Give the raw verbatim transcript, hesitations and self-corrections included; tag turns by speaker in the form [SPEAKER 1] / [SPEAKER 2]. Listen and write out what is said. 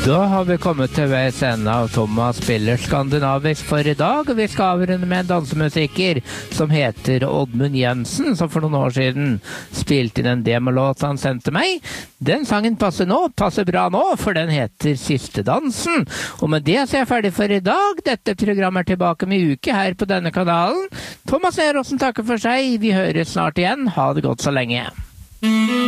[SPEAKER 1] Da har vi kommet til veis ende av Thomas spiller skandinavisk for i dag, og vi skal avrunde med en dansemusiker som heter Oddmund Jensen, som for noen år siden spilte inn en demolåt han sendte meg. Den sangen passer nå, passer bra nå, for den heter Siste dansen. Og med det så er jeg ferdig for i dag. Dette programmet er tilbake med uke her på denne kanalen. Thomas Eråsen takker for seg. Vi høres snart igjen. Ha det godt så lenge.